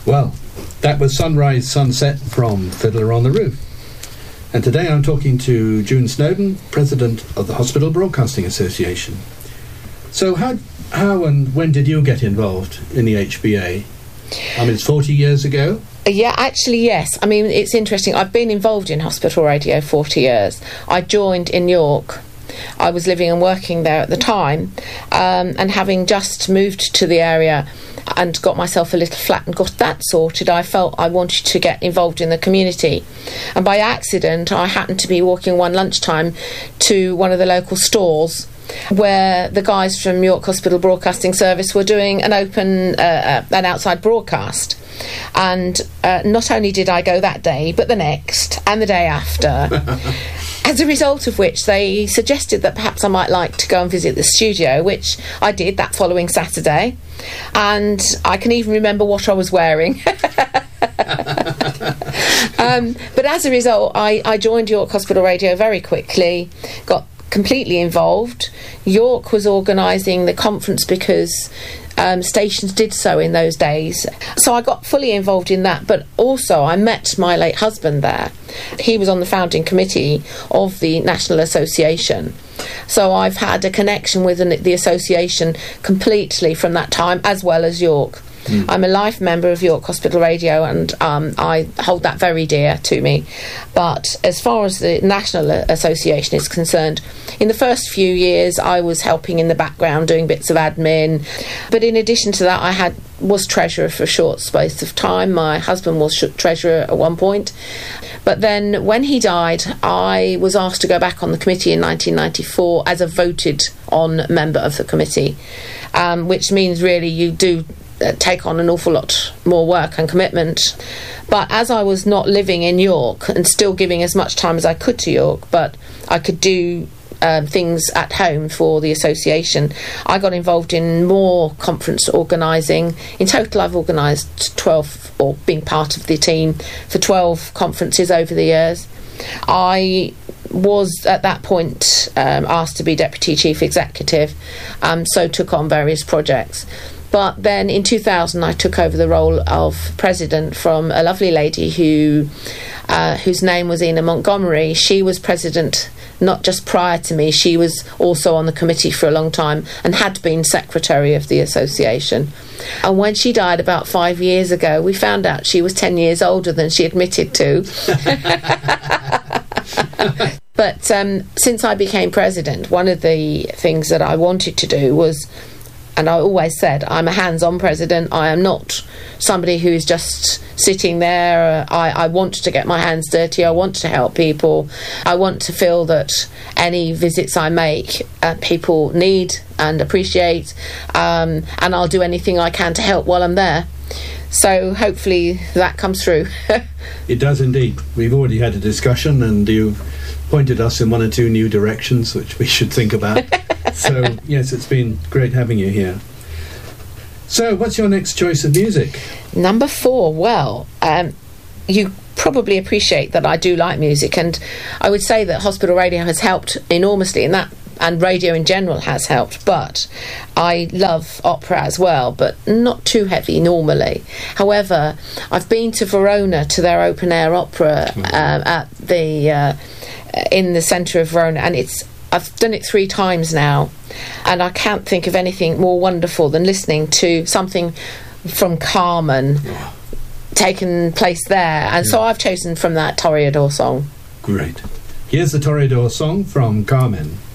Well, that was Sunrise Sunset from Fiddler on the Roof. And today I'm talking to June Snowden, President of the Hospital Broadcasting Association. So how and when did you get involved in the HBA? I mean, it's 40 years ago. Yeah, actually, yes. I mean, it's interesting. I've been involved in hospital radio 40 years. I joined in York. I was living and working there at the time, and having just moved to the area and got myself a little flat and got that sorted, I felt I wanted to get involved in the community. And by accident, I happened to be walking one lunchtime to one of the local stores where the guys from York Hospital Broadcasting Service were doing an outside broadcast. And not only did I go that day, but the next and the day after. As a result of which they suggested that perhaps I might like to go and visit the studio, which I did that following Saturday. And I can even remember what I was wearing. But as a result, I joined York Hospital Radio very quickly, got completely involved. York was organising the conference because stations did so in those days. So I got fully involved in that, but also I met my late husband there. He was on the founding committee of the National Association. So I've had a connection with the association completely from that time, as well as York. I'm a life member of York Hospital Radio, and I hold that very dear to me. But as far as the National Association is concerned, in the first few years I was helping in the background, doing bits of admin. But in addition to that, I was treasurer for a short space of time. My husband was treasurer at one point. But then when he died, I was asked to go back on the committee in 1994 as a voted on member of the committee, which means really you do take on an awful lot more work and commitment. But as I was not living in York and still giving as much time as I could to York, but I could do things at home for the association, I got involved in more conference organising. In total, I've organised 12, or been part of the team for 12 conferences over the years. I was at that point asked to be Deputy Chief Executive, so took on various projects. But then in 2000 I took over the role of president from a lovely lady whose name was Ina Montgomery. She was president not just prior to me, she was also on the committee for a long time and had been secretary of the association. And when she died about 5 years ago, we found out she was 10 years older than she admitted to. But since I became president, one of the things that I wanted to do was, and I always said, I'm a hands-on president. I am not somebody who is just sitting there. I want to get my hands dirty. I want to help people. I want to feel that any visits I make, people need and appreciate, and I'll do anything I can to help while I'm there. So hopefully that comes through. It does indeed. We've already had a discussion, and you've pointed us in one or two new directions which we should think about. So yes, it's been great having you here. So what's your next choice of music? Number 4. Well, you probably appreciate that I do like music, and I would say that hospital radio has helped enormously in that, and radio in general has helped, but I love opera as well, but not too heavy normally. However, I've been to Verona to their open air opera at the in the centre of Verona, and I've done it 3 times now, and I can't think of anything more wonderful than listening to something from Carmen taking place there, and so I've chosen from that Toreador song. Great. Here's the Toreador song from Carmen.